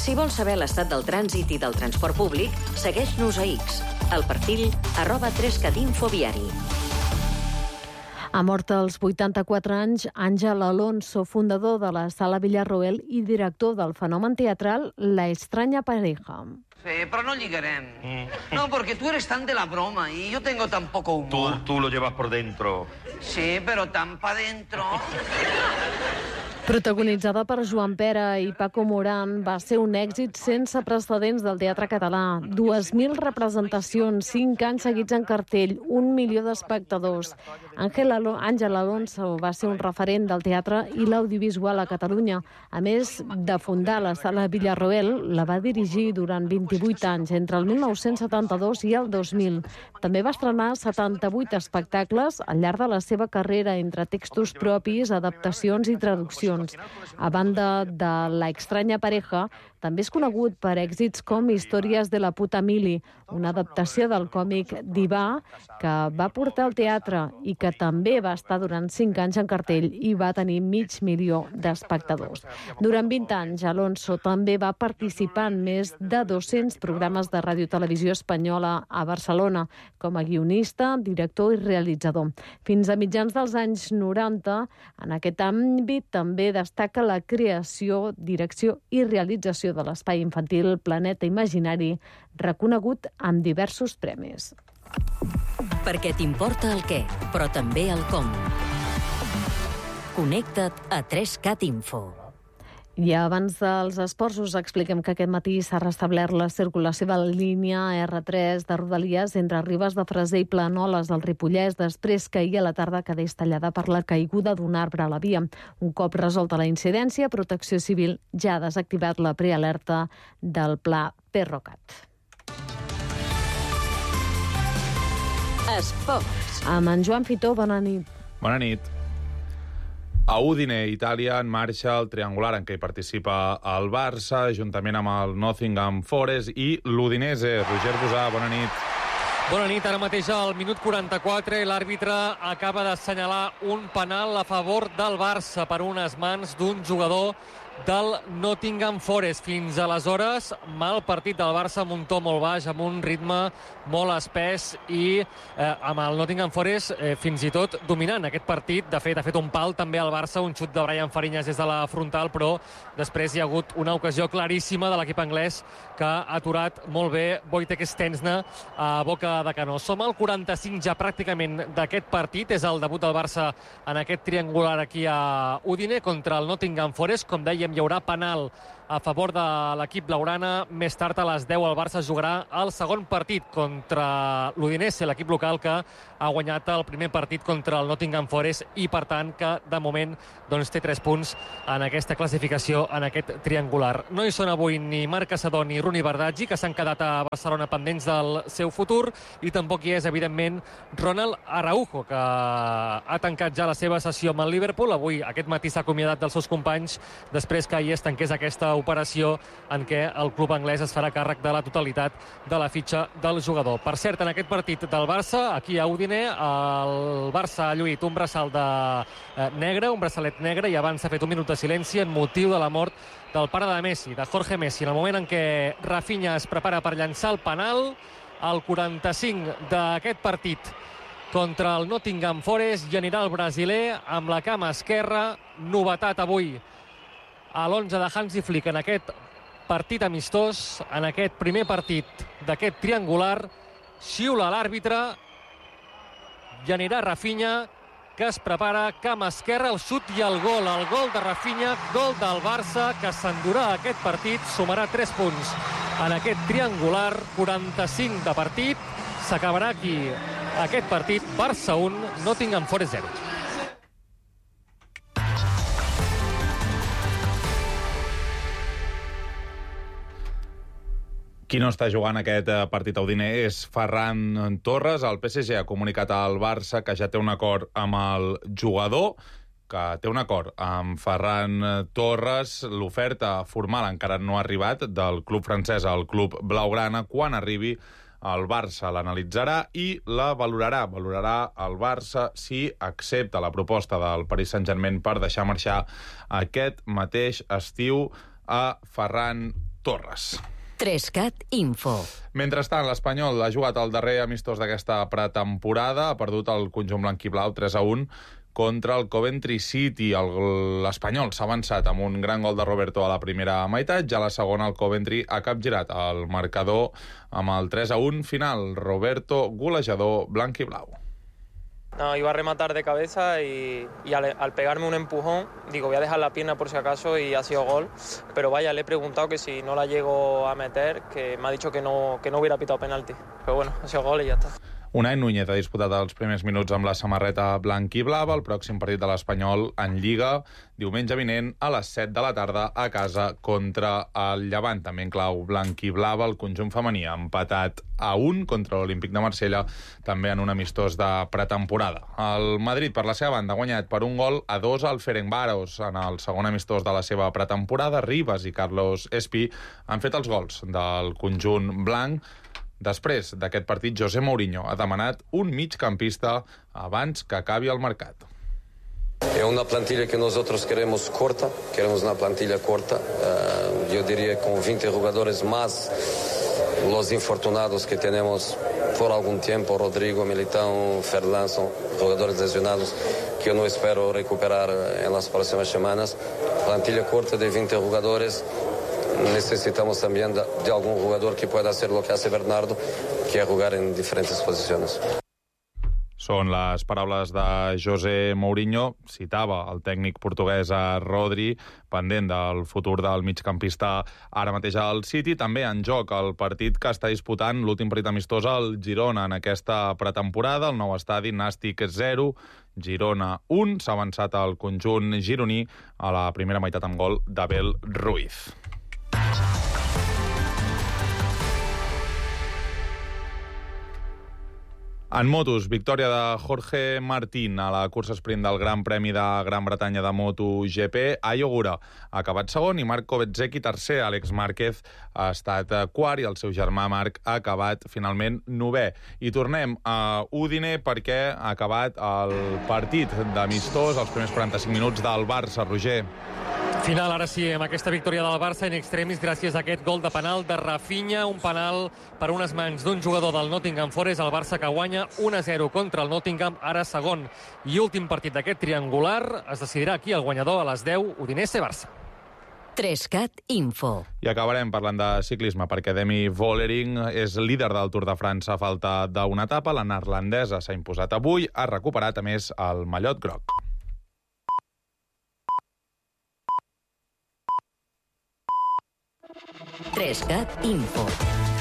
Si vols saber l'estat del trànsit i del transport públic, segueix-nos a X, al perfil @3catinfoviari. Ha mort als 84 anys Àngel Alonso, fundador de la Sala Villarroel i director del fenomen teatral La extraña pareja. Sí, pero no llegarem. No, porque tú eres tan de la broma y yo tengo tan poco humor. Tú lo llevas por dentro. Sí, pero tan pa' dentro. Protagonitzada per Joan Pera i Paco Morán, va ser un èxit sense precedents del teatre català. 2.000 representacions, 5 anys seguits en cartell, 1 milió d'espectadors. Àngel Alonso va ser un referent del teatre i l'audiovisual a Catalunya. A més de fundar la Sala Villarroel, la va dirigir durant 28 anys, entre el 1972 i el 2000. També va estrenar 78 espectacles al llarg de la seva carrera, entre textos propis, adaptacions i traduccions. A banda de La extraña pareja, també és conegut per èxits com Històries de la puta Mili, una adaptació del còmic Divà que va portar al teatre i que també va estar durant 5 anys en cartell i va tenir 500.000 d'espectadors. Durant 20 anys, Alonso també va participar en més de 200 programes de ràdio-televisió espanyola a Barcelona, com a guionista, director i realitzador. Fins a mitjans dels anys 90, en aquest àmbit també destaca la creació, direcció i realització de l'espai infantil Planeta Imaginari, reconegut amb diversos premis. Perquè t'importa el què, però també el com. Connecta't a 3Cat Info. I abans dels esports us expliquem que aquest matí s'ha restablert la circulació de la línia R3 de Rodalies entre Ribes de Freser i Planoles del Ripollès, després que ahir a la tarda quedés tallada per la caiguda d'un arbre a la via. Un cop resolta la incidència, Protecció Civil ja ha desactivat la prealerta del pla Perrocat. Esports. Amb en Joan Fitó, bona nit. Bona nit. A Udine, Itàlia, en marxa el triangular en què hi participa el Barça, juntament amb el Nottingham Forest i l'Udinese. Roger Busà, bona nit. Bona nit, ara mateix al minut 44 i l'àrbitre acaba d'assenyalar un penal a favor del Barça per unes mans d'un jugador del Nottingham Forest. Fins aleshores, mal partit del Barça amb un to molt baix, amb un ritme molt espès i amb el Nottingham Forest fins i tot dominant aquest partit. De fet, ha fet un pal també al Barça, un xut de Brian Fariñas des de la frontal, però després hi ha hagut una ocasió claríssima de l'equip anglès que ha aturat molt bé Wojtek Szczęsny a boca de canó. Som al 45 ja pràcticament d'aquest partit. És el debut del Barça en aquest triangular aquí a Udine contra el Nottingham Forest. Com dèiem, hi haurà penal a favor de l'equip blaugrana. Més tard, a les 10, el Barça jugarà el segon partit contra l'Udinese, l'equip local que ha guanyat el primer partit contra el Nottingham Forest i, per tant, que de moment té 3 punts en aquesta classificació, en aquest triangular. No hi són avui ni Marc Caçador ni Runi Bardaggi, que s'han quedat a Barcelona pendents del seu futur, i tampoc hi és, evidentment, Ronald Araujo, que ha tancat ja la seva sessió amb el Liverpool. Avui, aquest matí, s'ha acomiadat dels seus companys després que ahir es tanqués aquesta operació en què el club anglès es farà càrrec de la totalitat de la fitxa del jugador. Per cert, en aquest partit del Barça, aquí a Udine, el Barça ha lluït un braçal de negre, un braçalet negre, i abans s'ha fet un minut de silenci en motiu de la mort del pare de Messi, de Jorge Messi, en el moment en què Rafinha es prepara per llançar el penal, al 45 d'aquest partit contra el Nottingham Forest, i anirà el brasiler amb la cama esquerra, novetat avui a l'11 de Hansi Flick en aquest partit amistós, en aquest primer partit d'aquest triangular. Xiula l'àrbitre i anirà Rafinha, que es prepara, cama esquerra, el xut i el gol de Rafinha, gol del Barça, que s'endurà aquest partit, sumarà 3 punts en aquest triangular. 45 de partit, s'acabarà aquí aquest partit. Barça 1, Nottingham Forest 0. Qui no està jugant aquest partit a Udine és Ferran Torres. El PSG ha comunicat al Barça que ja té un acord amb el jugador, que té un acord amb Ferran Torres. L'oferta formal encara no ha arribat del club francès al club blaugrana. Quan arribi, el Barça l'analitzarà i la valorarà. Valorarà el Barça si accepta la proposta del Paris Saint-Germain per deixar marxar aquest mateix estiu a Ferran Torres. 3cat Info. Mentrestant, l'Espanyol ha jugat el darrer amistós d'aquesta pretemporada, ha perdut el conjunt blanquiblau 3-1 contra el Coventry City. L'Espanyol s'ha avançat amb un gran gol de Roberto a la primera meitat, ja a la segona el Coventry ha capgirat el marcador amb el 3-1 final. Roberto, golejador blanquiblau. No, iba a rematar de cabeza y al pegarme un empujón, digo, voy a dejar la pierna por si acaso y ha sido gol. Pero vaya, le he preguntado que si no la llego a meter, que me ha dicho que no hubiera pitado penalti. Pero bueno, ha sido gol y ya está. Unai Núñez ha disputat els primers minuts amb la samarreta blanc-i-blava. El pròxim partit de l'Espanyol en Lliga, diumenge vinent a les 7 de la tarda a casa contra el Llevant. També en clau blanc-i-blava, el conjunt femení ha empatat a 1 contra l'Olímpic de Marsella, també en un amistós de pretemporada. El Madrid, per la seva banda, ha guanyat per 1-2 al Ferencváros en el segon amistós de la seva pretemporada. Ribas i Carlos Espí han fet els gols del conjunt blanc. Després d'aquest partit, José Mourinho ha demanat un migcampista abans que acabi el mercat. Es una plantilla que nosotros queremos corta, queremos una plantilla corta, yo diría con 20 jugadores más los infortunados que tenemos por algún tiempo, Rodrigo, Militão, Ferland, son jugadores lesionados que yo no espero recuperar en las próximas semanas. Plantilla corta de 20 jugadores. Necesitamos también de algún jugador que pueda hacer lo que hace Bernardo, que es jugar en diferentes posiciones. Són les paraules de José Mourinho. Citava el tècnic portuguès a Rodri, pendent del futur del migcampista ara mateix al City. També en joc el partit que està disputant l'últim partit amistós al Girona en aquesta pretemporada. El nou estadi, Nàstic 0, Girona 1. S'ha avançat el conjunt gironí a la primera meitat amb gol d'Abel Ruiz. En motos, victòria de Jorge Martín a la cursa sprint del Gran Premi de Gran Bretanya de MotoGP. Ayo Ogura ha acabat segon i Marco Bezzecchi tercer. Àlex Márquez ha estat quart i el seu germà Marc ha acabat finalment novè. I tornem a Udine perquè ha acabat el partit d'amistós, els primers 45 minuts del Barça. Roger. Final, ara sí, amb aquesta victòria del Barça in extremis gràcies a aquest gol de penal de Rafinha, un penal per unes mans d'un jugador del Nottingham Forest, el Barça que guanya 1-0 contra el Nottingham, ara segon i últim partit d'aquest triangular. Es decidirà aquí el guanyador a les 10, Udinese-Barça. 3cat Info. I acabarem parlant de ciclisme perquè Demi Vollering és líder del Tour de França a falta d'una etapa. La neerlandesa s'ha imposat avui, ha recuperat a més el mallot groc. 3cat Info.